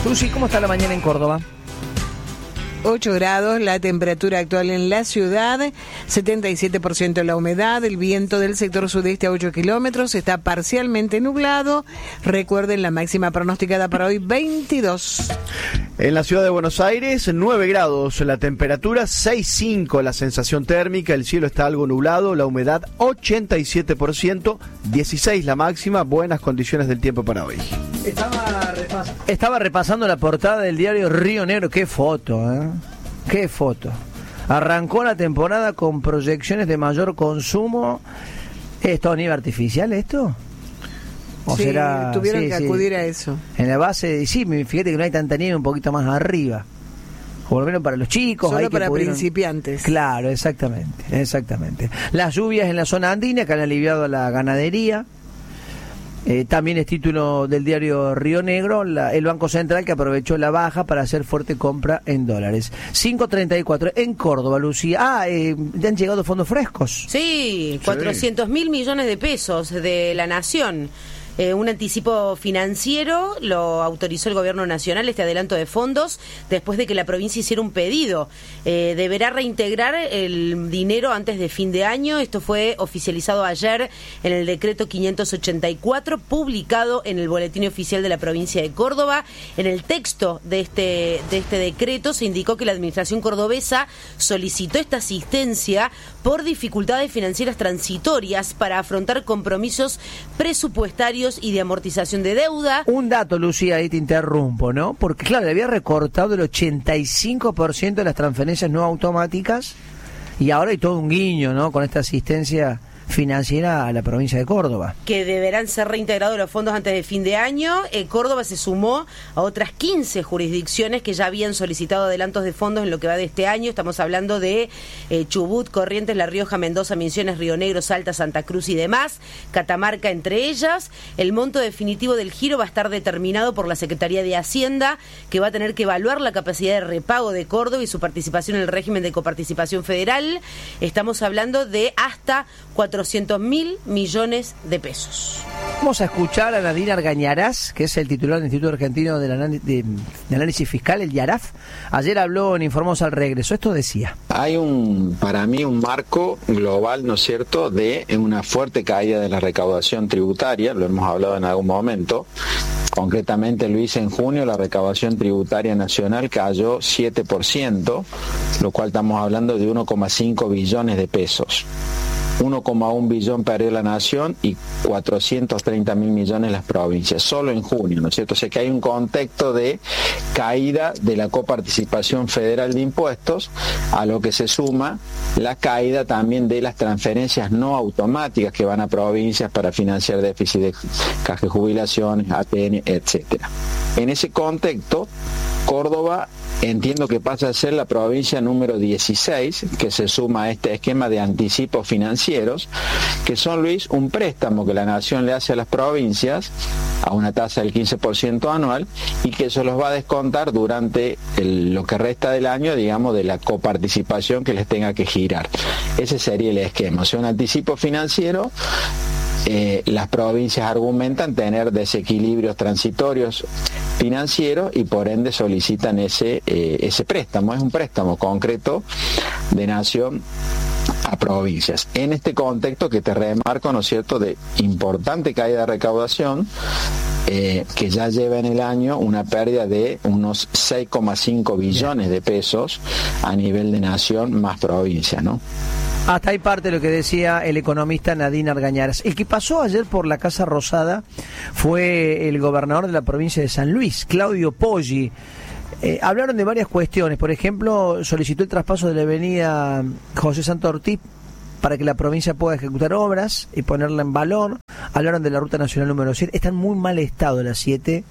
Susi, ¿cómo está la mañana en Córdoba? 8 grados, la temperatura actual en la ciudad, 77% la humedad, el viento del sector sudeste a 8 kilómetros, está parcialmente nublado. Recuerden la máxima pronosticada para hoy, 22. En la ciudad de Buenos Aires, 9 grados la temperatura, 6,5 la sensación térmica, el cielo está algo nublado, la humedad 87%, 16 la máxima, buenas condiciones del tiempo para hoy. Estaba repasando la portada del diario Río Negro. Qué foto, ¿eh? Qué foto. Arrancó la temporada con proyecciones de mayor consumo. ¿Es todo nieve artificial esto? ¿O sí, será, tuvieron que acudir a eso. En la base, sí, fíjate que no hay tanta nieve un poquito más arriba. Por lo menos para los chicos. Solo hay para que pudieron... principiantes. Claro, exactamente. Las lluvias en la zona andina que han aliviado a la ganadería. También es título del diario Río Negro, el Banco Central que aprovechó la baja para hacer fuerte compra en dólares. 5.34 en Córdoba, Lucía. ¿Ya han llegado fondos frescos? Sí, 400.000 millones de pesos de la Nación. Un anticipo financiero lo autorizó el Gobierno Nacional, este adelanto de fondos, después de que la provincia hiciera un pedido. Deberá reintegrar el dinero antes de fin de año. Esto fue oficializado ayer en el decreto 584, publicado en el Boletín Oficial de la provincia de Córdoba. En el texto de este decreto se indicó que la administración cordobesa solicitó esta asistencia por dificultades financieras transitorias para afrontar compromisos presupuestarios y de amortización de deuda. Un dato, Lucía, ahí te interrumpo, ¿no? Porque, claro, le había recortado el 85% de las transferencias no automáticas y ahora hay todo un guiño, ¿no? Con esta asistencia financiera a la provincia de Córdoba. Que deberán ser reintegrados los fondos antes de fin de año. Córdoba se sumó a otras 15 jurisdicciones que ya habían solicitado adelantos de fondos en lo que va de este año. Estamos hablando de Chubut, Corrientes, La Rioja, Mendoza, Misiones, Río Negro, Salta, Santa Cruz y demás. Catamarca entre ellas. El monto definitivo del giro va a estar determinado por la Secretaría de Hacienda, que va a tener que evaluar la capacidad de repago de Córdoba y su participación en el régimen de coparticipación federal. Estamos hablando de hasta 400.000 millones de pesos. Vamos a escuchar a Nadine Argañarás, que es el titular del Instituto Argentino de Análisis Fiscal, el IARAF. Ayer habló en Informamos al Regreso. Esto decía: hay para mí un marco global, ¿no es cierto?, de una fuerte caída de la recaudación tributaria, lo hemos hablado en algún momento. Concretamente, Luis, en junio la recaudación tributaria nacional cayó 7%, lo cual estamos hablando de 1,5 billones de pesos. 1,1 billón perdió la nación y 430.000 millones las provincias, solo en junio, ¿no es cierto? O sea que hay un contexto de caída de la coparticipación federal de impuestos, a lo que se suma la caída también de las transferencias no automáticas que van a provincias para financiar déficit de caja de jubilaciones, ATN, etcétera. En ese contexto, Córdoba entiendo que pasa a ser la provincia número 16 que se suma a este esquema de anticipos financieros, que son, Luis, un préstamo que la Nación le hace a las provincias a una tasa del 15% anual y que eso los va a descontar durante lo que resta del año, digamos, de la coparticipación que les tenga que girar. Ese sería el esquema, o sea, un anticipo financiero. Las provincias argumentan tener desequilibrios transitorios financieros y por ende solicitan ese préstamo. Es un préstamo concreto de Nación a provincias. En este contexto que te remarco, ¿no es cierto?, de importante caída de recaudación, que ya lleva en el año una pérdida de unos 6,5 billones de pesos a nivel de Nación más provincias, ¿no? Hasta ahí parte de lo que decía el economista Nadine Argañarás. El que pasó ayer por la Casa Rosada fue el gobernador de la provincia de San Luis, Claudio Poggi. Hablaron de varias cuestiones. Por ejemplo, solicitó el traspaso de la avenida José Santo Ortiz para que la provincia pueda ejecutar obras y ponerla en valor. Hablaron de la ruta nacional número 7. Está en muy mal estado la 7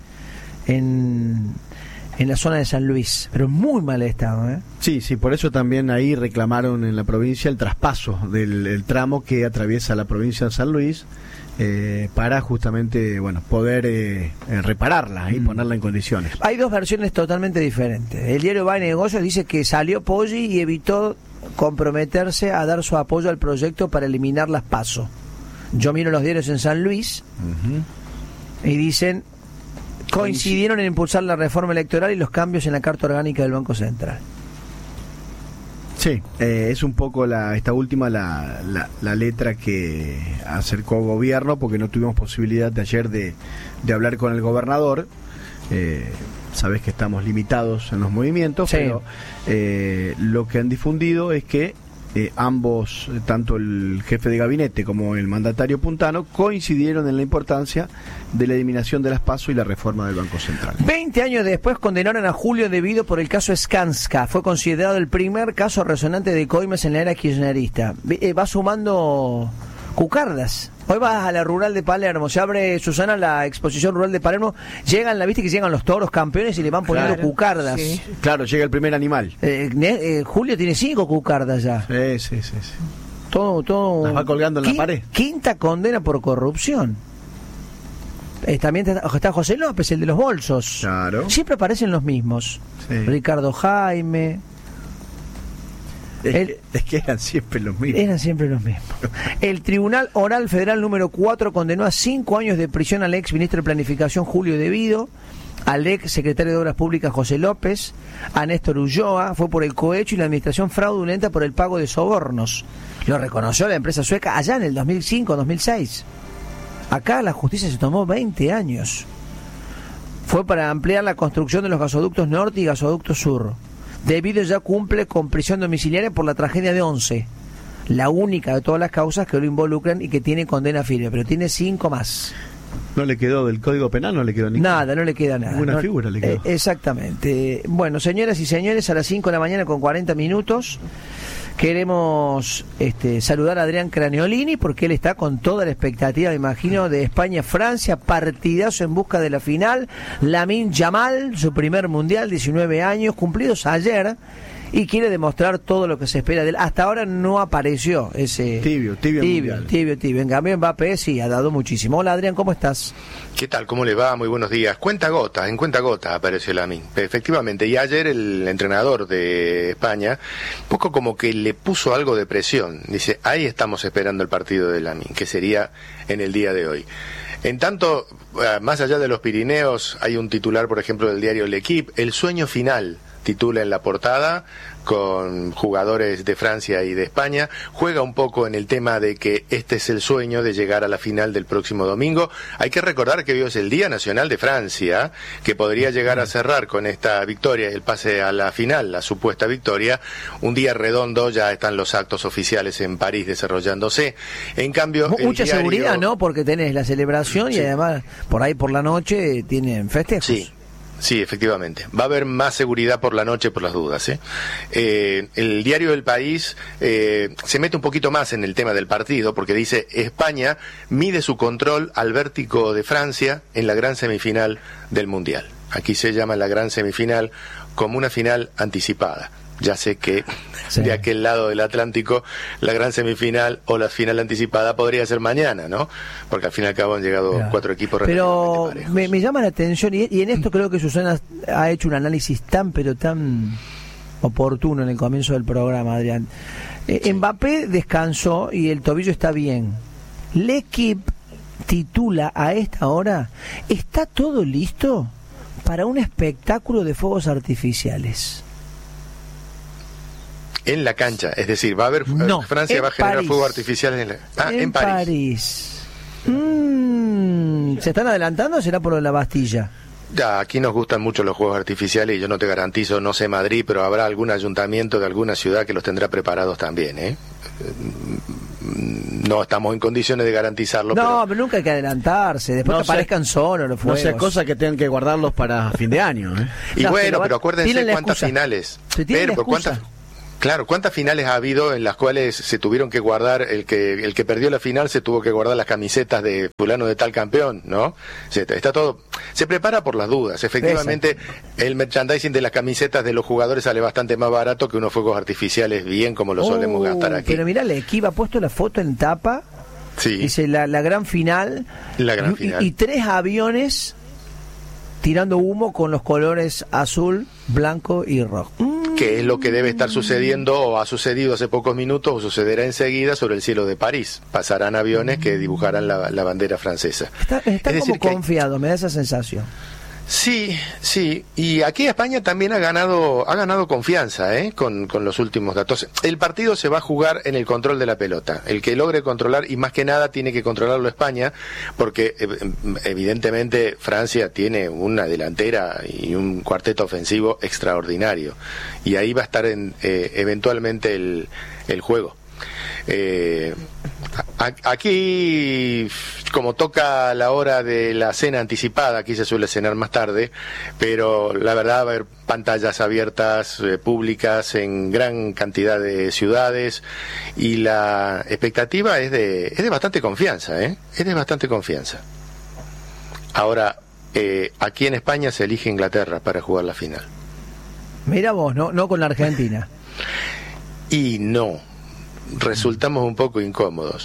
en la zona de San Luis, pero muy mal estado, ¿eh? Sí, por eso también ahí reclamaron en la provincia el traspaso del tramo que atraviesa la provincia de San Luis, para justamente, poder repararla y ponerla en condiciones. Hay dos versiones totalmente diferentes. El diario Va de Negocios dice que salió Poggi y evitó comprometerse a dar su apoyo al proyecto para eliminar las PASO. Yo miro los diarios en San Luis y dicen Coincidieron en impulsar la reforma electoral y los cambios en la Carta Orgánica del Banco Central. Sí, es un poco esta última la letra que acercó al gobierno, porque no tuvimos posibilidad de ayer de hablar con el gobernador. Sabés que estamos limitados en los movimientos, sí. Pero lo que han difundido es que ambos, tanto el jefe de gabinete como el mandatario puntano, coincidieron en la importancia de la eliminación de las PASO y la reforma del Banco Central. 20 años después condenaron a Julio Devido por el caso Skanska. Fue considerado el primer caso resonante de coimas en la era kirchnerista. Va sumando cucardas. Hoy vas a la rural de Palermo, se abre, Susana, la exposición rural de Palermo, viste que llegan los toros campeones y le van poniendo cucardas. Sí. Claro, llega el primer animal. Julio tiene 5 cucardas ya. Sí. Todo. Las va colgando en la pared. Quinta condena por corrupción. También está José López, el de los bolsos. Claro. Siempre aparecen los mismos. Sí. Ricardo Jaime. Es que eran siempre los mismos. El Tribunal Oral Federal número 4 condenó a 5 años de prisión al ex ministro de Planificación Julio Devido, al ex secretario de Obras Públicas José López, a Néstor Ulloa. Fue por el cohecho y la administración fraudulenta por el pago de sobornos. Lo reconoció la empresa sueca allá en el 2005-2006. Acá la justicia se tomó 20 años. Fue para ampliar la construcción de los gasoductos norte y gasoducto sur. Devido ya cumple con prisión domiciliaria por la tragedia de Once, la única de todas las causas que lo involucran y que tiene condena firme, pero tiene 5 más. ¿No le quedó del Código Penal? ¿No le quedó nada? No le queda nada. Ninguna figura le quedó. Exactamente. Bueno, señoras y señores, a las 5 de la mañana con 40 minutos queremos saludar a Adrián Craniolini, porque él está con toda la expectativa, me imagino, de España-Francia, partidazo en busca de la final. Lamine Yamal, su primer mundial, 19 años, cumplidos ayer, y quiere demostrar todo lo que se espera de él. Hasta ahora no apareció ese tibio. En cambio Mbappé sí ha dado muchísimo. Hola Adrián, ¿cómo estás? ¿Qué tal? ¿Cómo le va? Muy buenos días. En cuenta gota apareció Lamine. Efectivamente, y ayer el entrenador de España, poco como que le puso algo de presión. Dice, ahí estamos esperando el partido de Lamine, que sería en el día de hoy. En tanto, más allá de los Pirineos, hay un titular, por ejemplo, del diario L'Equipe, el sueño final, titula en la portada, con jugadores de Francia y de España. Juega un poco en el tema de que este es el sueño de llegar a la final del próximo domingo. Hay que recordar que hoy es el Día Nacional de Francia, que podría llegar a cerrar con esta victoria, el pase a la final, la supuesta victoria. Un día redondo, ya están los actos oficiales en París desarrollándose. En cambio, mucha seguridad, ¿no? Porque tenés la celebración y además por ahí por la noche tienen festejos. Sí, efectivamente. Va a haber más seguridad por la noche por las dudas. El diario del País se mete un poquito más en el tema del partido, porque dice, España mide su control al vértigo de Francia en la gran semifinal del Mundial. Aquí se llama la gran semifinal como una final anticipada. Ya sé que de aquel lado del Atlántico la gran semifinal o la final anticipada podría ser mañana, ¿no? Porque al fin y al cabo han llegado 4 equipos relativamente parejos. Pero me llama la atención, y en esto creo que Susana ha hecho un análisis tan oportuno en el comienzo del programa, Adrián. Mbappé descansó y el tobillo está bien. L'Equipe titula a esta hora, ¿está todo listo para un espectáculo de fuegos artificiales? En la cancha, es decir, va a haber Francia va a generar fuegos artificiales en París. ¿Se están adelantando o será por la Bastilla? Ya, aquí nos gustan mucho los juegos artificiales y yo no te garantizo, no sé Madrid, pero habrá algún ayuntamiento de alguna ciudad que los tendrá preparados también, No estamos en condiciones de garantizarlo. No, pero nunca hay que adelantarse. Después que aparezcan solos los fuegos. No sea cosa que tengan que guardarlos para fin de año. Y bueno, pero acuérdense cuántas finales. ¿Cuántas finales ha habido en las cuales se tuvieron que guardar, el que perdió la final se tuvo que guardar las camisetas de fulano de tal campeón, ¿no? Está todo, se prepara por las dudas. Efectivamente, el merchandising de las camisetas de los jugadores sale bastante más barato que unos fuegos artificiales bien como lo solemos gastar aquí. Pero mirá, L'Equipe ha puesto la foto en tapa, dice la gran final, y 3 aviones tirando humo con los colores azul, blanco y rojo. Que es lo que debe estar sucediendo o ha sucedido hace pocos minutos o sucederá enseguida sobre el cielo de París. Pasarán aviones que dibujarán la bandera francesa. Está como confiado, me da esa sensación. Sí, sí, y aquí España también ha ganado confianza, con los últimos datos. El partido se va a jugar en el control de la pelota. El que logre controlar, y más que nada tiene que controlarlo España, porque evidentemente Francia tiene una delantera y un cuarteto ofensivo extraordinario, y ahí va a estar eventualmente el juego. Aquí, como toca la hora de la cena anticipada, aquí se suele cenar más tarde, pero la verdad va a haber pantallas abiertas públicas en gran cantidad de ciudades, y la expectativa es de bastante confianza, es de bastante confianza. Ahora, aquí en España se elige Inglaterra para jugar la final. Mira vos, no con la Argentina. Y no. Resultamos un poco incómodos.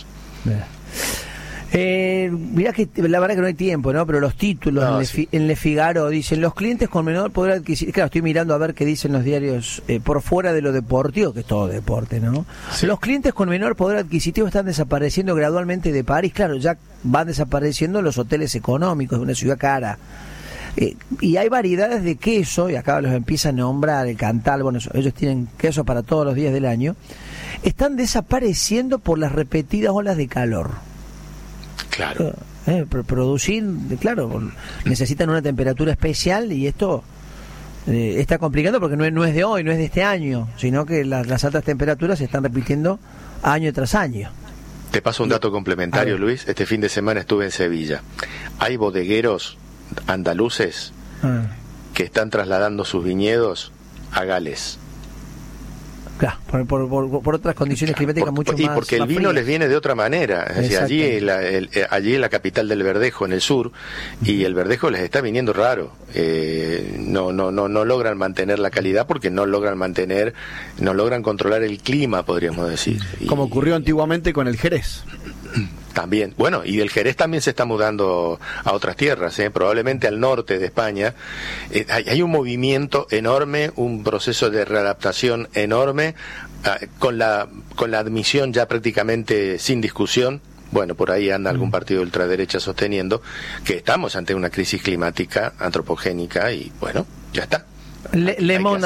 Mirá que la verdad que no hay tiempo, ¿no? Pero los títulos en Le Figaro dicen: los clientes con menor poder adquisitivo. Claro, estoy mirando a ver qué dicen los diarios por fuera de lo deportivo, que es todo deporte, ¿no? Sí. Los clientes con menor poder adquisitivo están desapareciendo gradualmente de París. Claro, ya van desapareciendo los hoteles económicos de una ciudad cara. Y hay variedades de queso, y acá los empieza a nombrar, el Cantal, bueno, ellos tienen queso para todos los días del año. Están desapareciendo por las repetidas olas de calor. Claro. Producir, claro, necesitan una temperatura especial, y esto está complicando porque no es de hoy, no es de este año, sino que las altas temperaturas se están repitiendo año tras año. Te paso un dato complementario, Luis. Este fin de semana estuve en Sevilla. Hay bodegueros andaluces que están trasladando sus viñedos a Gales. Claro, por otras condiciones climáticas mucho más. Y porque el vino les viene de otra manera. Es decir, allí es la capital del verdejo, en el sur, y el verdejo les está viniendo raro. No logran mantener la calidad porque no logran controlar el clima, podríamos decir. Como ocurrió antiguamente con el Jerez. También, bueno, y el Jerez también se está mudando a otras tierras, probablemente al norte de España. Hay un movimiento enorme, un proceso de readaptación enorme, con la admisión ya prácticamente sin discusión. Bueno, por ahí anda algún partido de ultraderecha sosteniendo que estamos ante una crisis climática antropogénica, y bueno, ya está. Le Mans,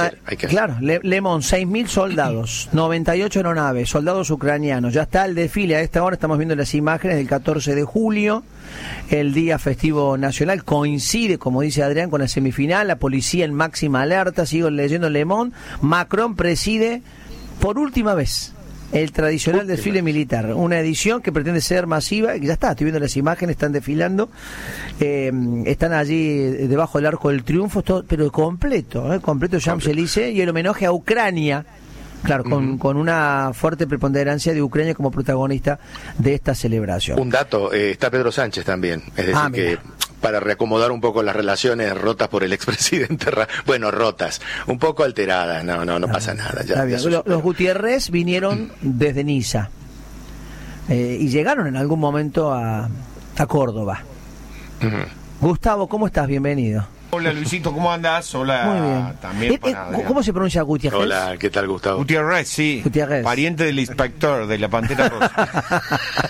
6.000 soldados, 98 aeronaves, soldados ucranianos. Ya está el desfile. A esta hora estamos viendo las imágenes del 14 de julio, el día festivo nacional. Coincide, como dice Adrián, con la semifinal. La policía en máxima alerta. Sigo leyendo Le Mans. Macron preside por última vez el tradicional desfile militar, una edición que pretende ser masiva, y ya está, estoy viendo las imágenes, están desfilando, están allí debajo del Arco del Triunfo, todo, pero completo Champs-Élysées, y el homenaje a Ucrania, claro, con una fuerte preponderancia de Ucrania como protagonista de esta celebración. Un dato, está Pedro Sánchez también, es decir que para reacomodar un poco las relaciones rotas por el expresidente, rotas, un poco alteradas, no pasa nada. Ya, los Gutiérrez vinieron desde Niza y llegaron en algún momento a Córdoba. Gustavo, ¿cómo estás? Bienvenido. Hola Luisito, ¿cómo andás? Hola. Muy bien. También ¿Cómo se pronuncia Gutiérrez? Hola, ¿qué tal, Gustavo? Gutiérrez, sí. Gutiérrez. Pariente del inspector de la Pantera Rosa.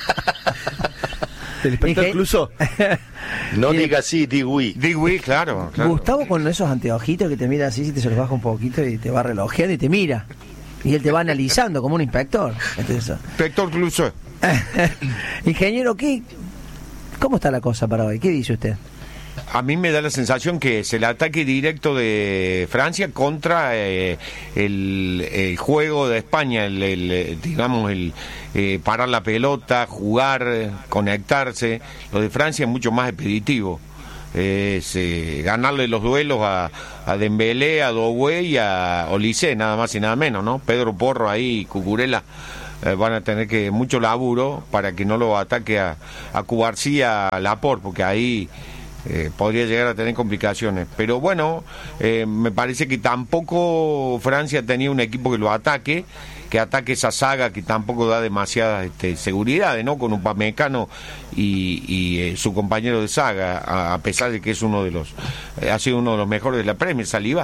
¿El inspector Clouseau? No diga así, digui. Digui, claro. Gustavo con esos anteojitos que te mira así, si te se los baja un poquito y te va relojeando y te mira. Y él te va analizando como un inspector. Inspector Clouseau. Ingeniero, ¿cómo está la cosa para hoy? ¿Qué dice usted? A mí me da la sensación que es el ataque directo de Francia contra el juego de España, digamos, parar la pelota, jugar, conectarse. Lo de Francia es mucho más expeditivo. Es ganarle los duelos a Dembélé, a Doué y a Olise, nada más y nada menos, ¿no? Pedro Porro ahí, Cucurella. Van a tener que mucho laburo para que no lo ataque a Cubarsí, a Laporte, porque ahí podría llegar a tener complicaciones. Pero bueno, me parece que tampoco Francia tenía un equipo que lo ataque esa saga que tampoco da demasiadas seguridades, ¿no? Con Upamecano y su compañero de saga, a pesar de que es ha sido uno de los mejores de la Premier, Saliba,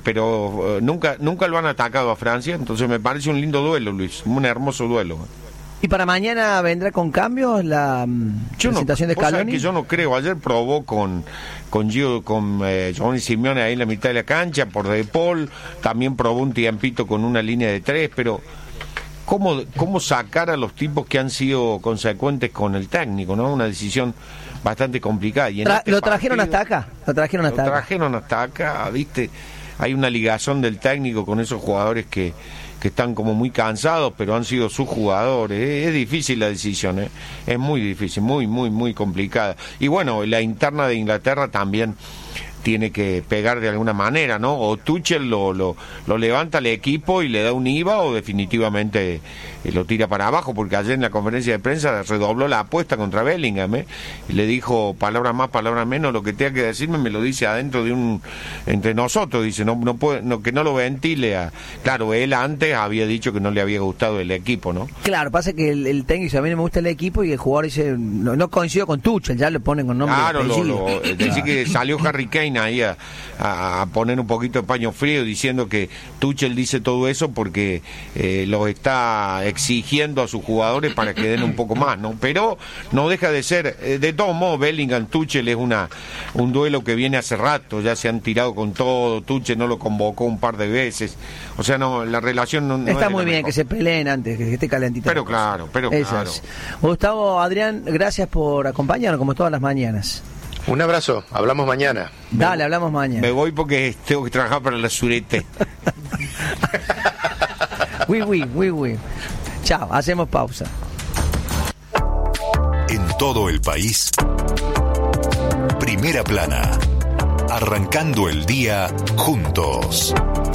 pero nunca lo han atacado a Francia, entonces me parece un lindo duelo, Luis, un hermoso duelo. ¿Y para mañana vendrá con cambios la presentación de Scaloni? Que yo no creo. Ayer probó con Giovanni Simeone ahí en la mitad de la cancha, por De Paul. También probó un tiempito con una línea de 3, pero ¿cómo sacar a los tipos que han sido consecuentes con el técnico, ¿no? Una decisión bastante complicada. Y ¿Lo trajeron hasta acá? Lo trajeron hasta acá, ¿viste? Hay una ligación del técnico con esos jugadores que están como muy cansados, pero han sido sus jugadores. Es difícil la decisión, es muy difícil, muy complicada. Y bueno, la interna de Inglaterra también tiene que pegar de alguna manera, ¿no? O Tuchel lo levanta al equipo y le da un IVA, o definitivamente lo tira para abajo, porque ayer en la conferencia de prensa redobló la apuesta contra Bellingham, y le dijo palabras más, palabras menos, lo que tenga que decirme me lo dice adentro entre nosotros, dice, no puede, que no lo ventile claro, él antes había dicho que no le había gustado el equipo, ¿no? Claro, pasa que el técnico dice, a mí no me gusta el equipo, y el jugador dice, no coincido con Tuchel, ya le ponen con nombre. Claro, decir que salió Harry Kane ahí a poner un poquito de paño frío, diciendo que Tuchel dice todo eso porque los está exigiendo a sus jugadores para que den un poco más, ¿no? Pero no deja de ser, de todos modos, Bellingham Tuchel es un duelo que viene hace rato, ya se han tirado con todo, Tuchel no lo convocó un par de veces, o sea, no, la relación no está es muy bien mejor. Que se peleen antes, que esté calentita. Pero claro. Gustavo, Adrián, gracias por acompañarnos como todas las mañanas. Un abrazo, hablamos mañana. Dale, hablamos mañana. Me voy porque tengo que trabajar para la Surete. Oui. Chao, hacemos pausa. En todo el país, Primera Plana, arrancando el día juntos.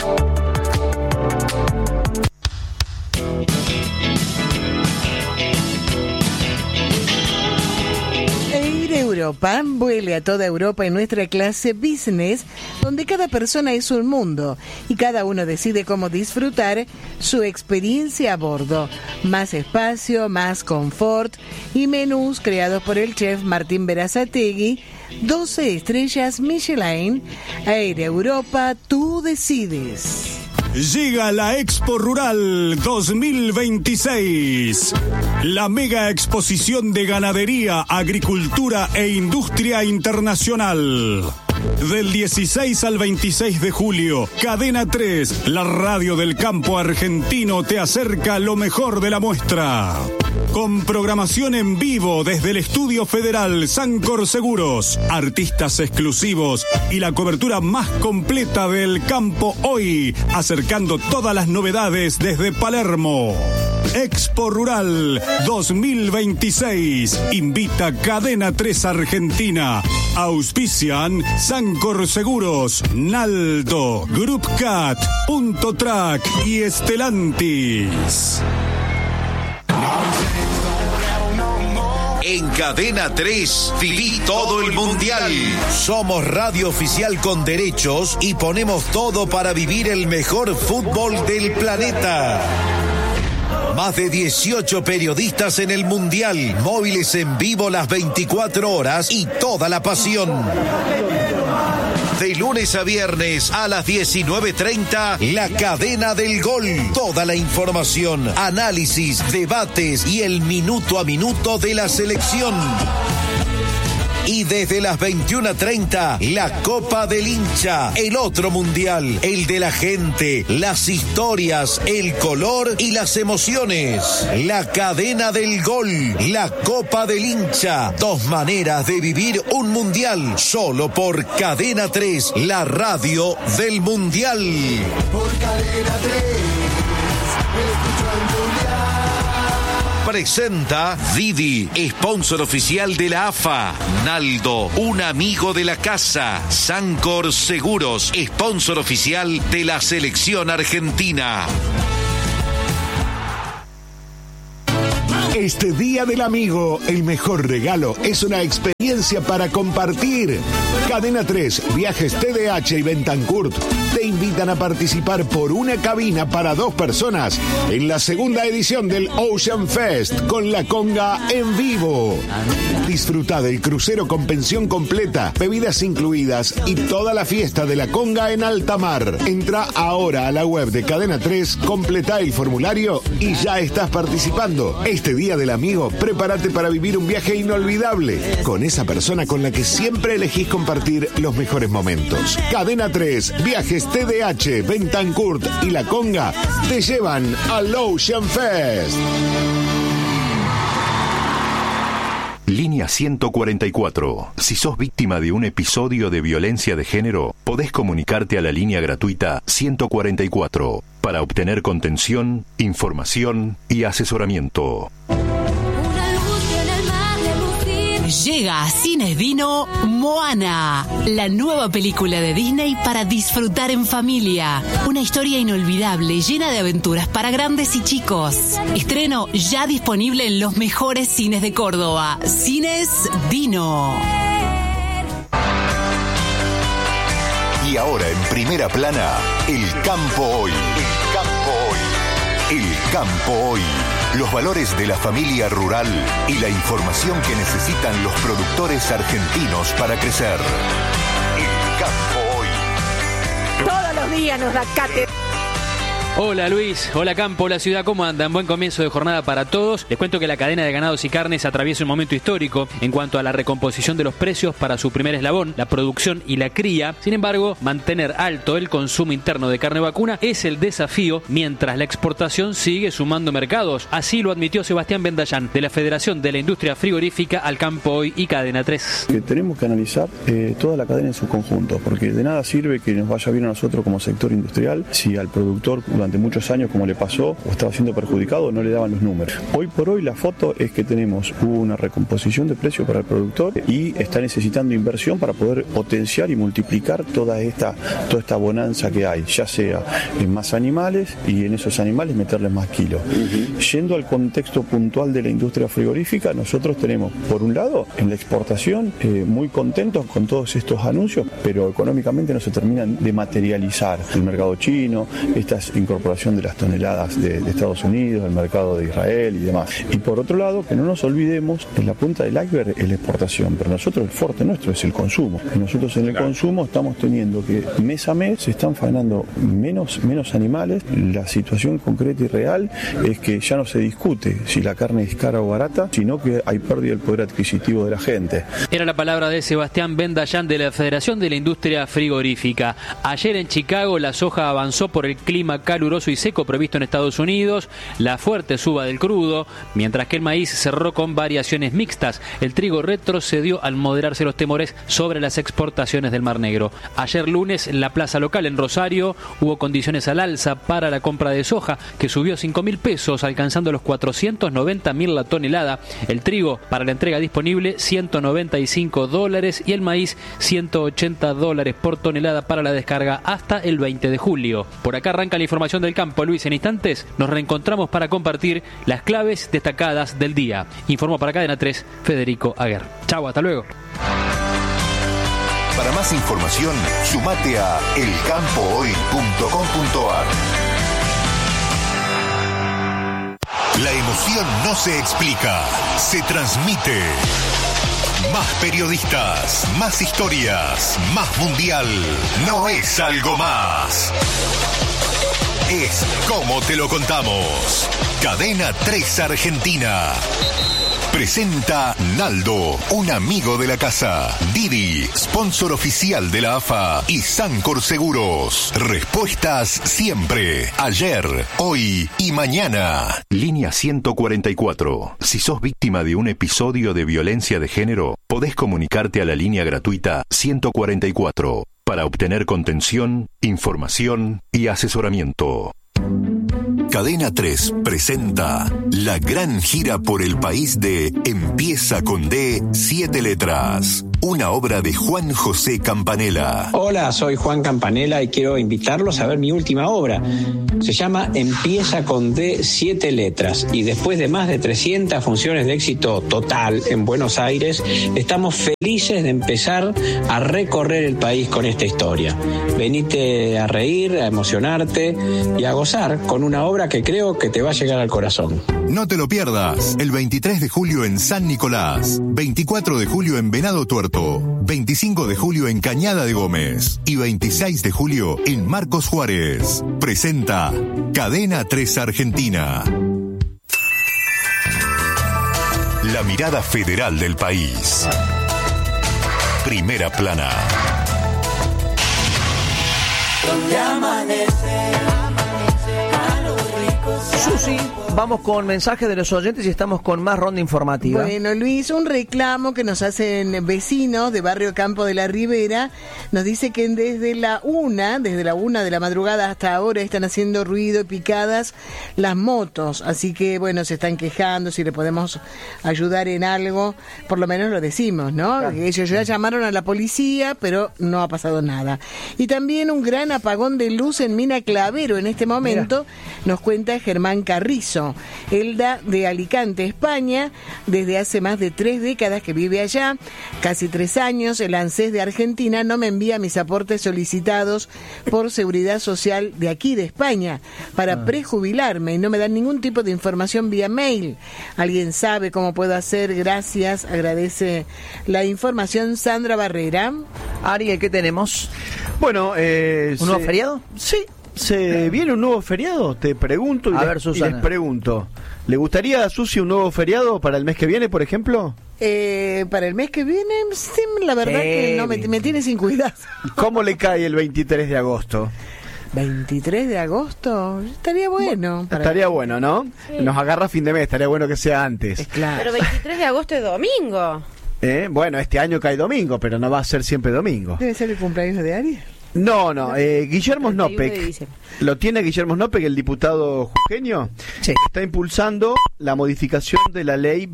Europa, vuele a toda Europa en nuestra clase business, donde cada persona es un mundo y cada uno decide cómo disfrutar su experiencia a bordo. Más espacio, más confort y menús creados por el chef Martín Berazategui, 12 estrellas Michelin. Air Europa, tú decides. Llega la Expo Rural 2026, la mega exposición de ganadería, agricultura e industria internacional. Del 16 al 26 de julio, Cadena 3, la radio del campo argentino, te acerca lo mejor de la muestra. Con programación en vivo desde el Estudio Federal Sancor Seguros, artistas exclusivos y la cobertura más completa del campo hoy, acercando todas las novedades desde Palermo. Expo Rural 2026 invita Cadena 3 Argentina. Auspician Sancor Seguros, Naldo, Group Cat, Punto Track y Estelantis. En Cadena 3, viví todo el mundial. Somos radio oficial con derechos y ponemos todo para vivir el mejor fútbol del planeta. Más de 18 periodistas en el mundial, móviles en vivo las 24 horas y toda la pasión. De lunes a viernes a las 19:30, La Cadena del Gol. Toda la información, análisis, debates y el minuto a minuto de la selección. Y desde las 21:30, la Copa del Hincha, el otro mundial, el de la gente, las historias, el color y las emociones. La Cadena del Gol, la Copa del Hincha, 2 maneras de vivir un mundial, solo por Cadena 3, la radio del mundial. Por Cadena 3, escucho el mundial. Presenta Didi, sponsor oficial de la AFA. Naldo, un amigo de la casa. Sancor Seguros, sponsor oficial de la selección argentina. Este Día del Amigo, el mejor regalo es una experiencia para compartir. Cadena 3, Viajes TDH y Bentancurt te invitan a participar por una cabina para 2 personas en la segunda edición del Ocean Fest con La Conga en vivo. Disfruta del crucero con pensión completa, bebidas incluidas y toda la fiesta de La Conga en alta mar. Entra ahora a la web de Cadena 3, completa el formulario y ya estás participando. Este Día del Amigo, prepárate para vivir un viaje inolvidable con esa persona con la que siempre elegís compartir los mejores momentos. Cadena 3, Viajes TDH, Bentancurt y La Conga te llevan al Ocean Fest. Línea 144. Si sos víctima de un episodio de violencia de género, podés comunicarte a la línea gratuita 144 para obtener contención, información y asesoramiento. Llega a Cines Dino Moana, la nueva película de Disney para disfrutar en familia. Una historia inolvidable, llena de aventuras para grandes y chicos. Estreno ya disponible en los mejores cines de Córdoba. Cines Dino. Y ahora en primera plana, El Campo Hoy. El Campo Hoy. El Campo Hoy. Los valores de la familia rural y la información que necesitan los productores argentinos para crecer. El Campo Hoy. Todos los días nos da cátedra. Hola Luis, hola Campo, hola Ciudad, ¿cómo andan? Buen comienzo de jornada para todos. Les cuento que la cadena de ganados y carnes atraviesa un momento histórico en cuanto a la recomposición de los precios para su primer eslabón, la producción y la cría. Sin embargo, mantener alto el consumo interno de carne vacuna es el desafío, mientras la exportación sigue sumando mercados. Así lo admitió Sebastián Bendayán, de la Federación de la Industria Frigorífica, al Campo Hoy y Cadena 3. Que tenemos que analizar toda la cadena en su conjunto, porque de nada sirve que nos vaya bien a nosotros como sector industrial si al productor durante muchos años, como le pasó, o estaba siendo perjudicado, no le daban los números. Hoy por hoy la foto es que hubo una recomposición de precio para el productor y está necesitando inversión para poder potenciar y multiplicar toda esta bonanza que hay, ya sea en más animales y en esos animales meterles más kilos. Yendo al contexto puntual de la industria frigorífica, nosotros tenemos, por un lado, en la exportación, muy contentos con todos estos anuncios, pero económicamente no se terminan de materializar. El mercado chino, estas incorporación de las toneladas de Estados Unidos, el mercado de Israel y demás. Y por otro lado, que no nos olvidemos, en la punta del iceberg es la exportación, pero nosotros, el fuerte nuestro es el consumo. Y nosotros en el consumo estamos teniendo que mes a mes se están faenando menos animales. La situación concreta y real es que ya no se discute si la carne es cara o barata, sino que hay pérdida del poder adquisitivo de la gente. Era la palabra de Sebastián Bendayán, de la Federación de la Industria Frigorífica. Ayer en Chicago la soja avanzó por el clima caluroso y seco previsto en Estados Unidos, la fuerte suba del crudo, mientras que el maíz cerró con variaciones mixtas. El trigo retrocedió al moderarse los temores sobre las exportaciones del Mar Negro. Ayer lunes, en la plaza local en Rosario, hubo condiciones al alza para la compra de soja, que subió 5.000 pesos, alcanzando los 490.000 la tonelada. El trigo, para la entrega disponible, $195 y el maíz, $180 por tonelada para la descarga hasta el 20 de julio. Por acá arranca la información del campo, Luis. En instantes nos reencontramos para compartir las claves destacadas del día. Informó para Cadena 3 Federico Aguer. Chau, hasta luego. Para más información, sumate a elcampohoy.com.ar. La emoción no se explica, se transmite. Más periodistas, más historias, más mundial. No es algo más. Es como te lo contamos. Cadena 3 Argentina. Presenta Naldo, un amigo de la casa. Didi, sponsor oficial de la AFA. Y Sancor Seguros. Respuestas siempre. Ayer, hoy y mañana. Línea 144. Si sos víctima de un episodio de violencia de género, podés comunicarte a la línea gratuita 144 para obtener contención, información y asesoramiento. Cadena 3 presenta la gran gira por el país de Empieza con D, 7 letras. una obra de Juan José Campanella. Hola, soy Juan Campanella y quiero invitarlos a ver mi última obra. Se llama Empieza con D, 7 letras. Y después de más de 300 funciones de éxito total en Buenos Aires, estamos felices de empezar a recorrer el país con esta historia. Venite a reír, a emocionarte y a gozar con una obra que creo que te va a llegar al corazón. No te lo pierdas. El 23 de julio en San Nicolás, 24 de julio en Venado Tuerto, 25 de julio en Cañada de Gómez y 26 de julio en Marcos Juárez. Presenta Cadena 3 Argentina. La mirada federal del país. Primera plana. Donde amanece a los ricos. Susi, vamos con mensajes de los oyentes y estamos con más ronda informativa. Bueno, Luis, un reclamo que nos hacen vecinos de Barrio Campo de la Ribera. Nos dice que desde la una de la madrugada hasta ahora están haciendo ruido y picadas las motos. Así que, bueno, se están quejando. Si le podemos ayudar en algo, por lo menos lo decimos, ¿no? Claro. Ellos ya llamaron a la policía, pero no ha pasado nada. Y también un gran apagón de luz en Mina Clavero en este momento. Mira. Nos cuenta Germán Carrizo. Elda de Alicante, España, desde hace más de 3 décadas que vive allá, casi 3 años. El ANSES de Argentina no me envía mis aportes solicitados por Seguridad Social de aquí, de España, para prejubilarme, y no me dan ningún tipo de información vía mail. ¿Alguien sabe cómo puedo hacer? Gracias, agradece la información Sandra Barrera. Ariel, ¿qué tenemos? Bueno, ¿un nuevo feriado? Sí. ¿Se viene un nuevo feriado? Te pregunto y les pregunto. ¿Le gustaría a Susi un nuevo feriado para el mes que viene, por ejemplo? Para el mes que viene, sí, la verdad que no me tiene sin cuidado. ¿Cómo le cae el 23 de agosto? 23 de agosto, estaría bueno. Estaría bueno, ¿no? Sí. Nos agarra fin de mes, estaría bueno que sea antes. Claro. Pero 23 de agosto es domingo. Bueno, este año cae domingo, pero no va a ser siempre domingo. ¿Debe ser el cumpleaños de Ariel? No, Guillermo Snopek, lo tiene Guillermo Snopek, el diputado jujeño, sí. Está impulsando la modificación de la ley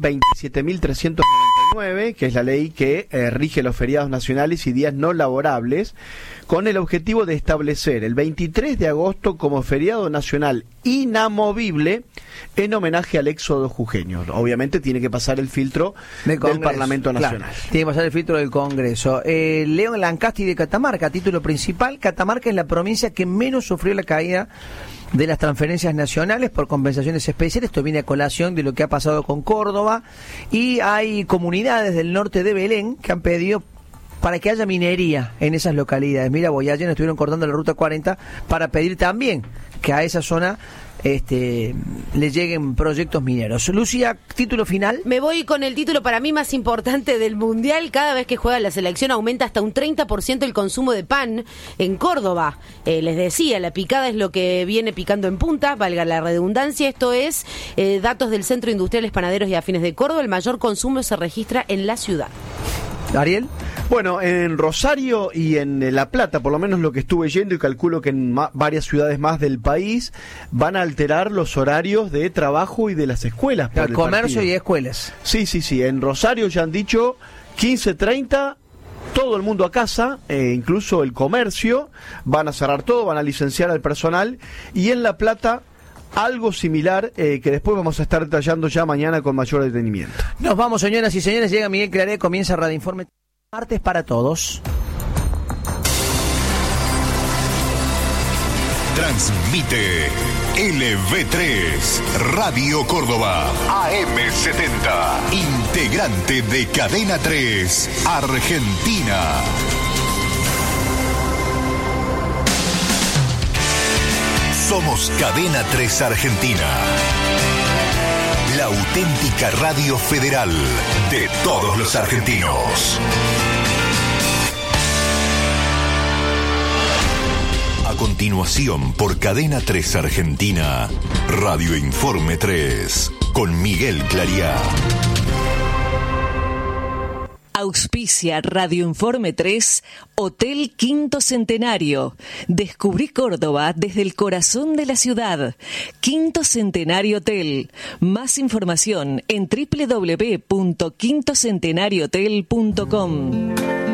27.399, que es la ley que rige los feriados nacionales y días no laborables, con el objetivo de establecer el 23 de agosto como feriado nacional inamovible en homenaje al éxodo jujeño. Obviamente tiene que pasar el filtro del Parlamento Nacional. Claro, tiene que pasar el filtro del Congreso. León Lancasti de Catamarca, título principal. Catamarca es la provincia que menos sufrió la caída de las transferencias nacionales por compensaciones especiales. Esto viene a colación de lo que ha pasado con Córdoba, y hay comunidades del norte de Belén que han pedido para que haya minería en esas localidades. Mira, Boyayen estuvieron cortando la ruta 40 para pedir también que a esa zona le lleguen proyectos mineros. Lucía, título final. Me voy con el título para mí más importante del Mundial. Cada vez que juega la selección aumenta hasta un 30% el consumo de pan en Córdoba. Les decía, la picada es lo que viene picando en punta, valga la redundancia. Esto es datos del Centro Industriales Panaderos y Afines de Córdoba. El mayor consumo se registra en la ciudad. Ariel. Bueno, en Rosario y en La Plata, por lo menos lo que estuve yendo, y calculo que en varias ciudades más del país, van a alterar los horarios de trabajo y de las escuelas. El comercio partido. Y escuelas. Sí. En Rosario ya han dicho 15:30, todo el mundo a casa, incluso el comercio, van a cerrar todo, van a licenciar al personal, y en La Plata algo similar, que después vamos a estar detallando ya mañana con mayor detenimiento. Nos vamos, señoras y señores, llega Miguel Claré, comienza Radio Informe, martes para todos. Transmite LV3, Radio Córdoba, AM70, integrante de Cadena 3, Argentina. Somos Cadena 3 Argentina, la auténtica radio federal de todos los argentinos. A continuación, por Cadena 3 Argentina, Radio Informe 3, con Miguel Clariá. Auspicia Radio Informe 3, Hotel Quinto Centenario. Descubrí Córdoba desde el corazón de la ciudad. Quinto Centenario Hotel. Más información en www.quintocentenariohotel.com.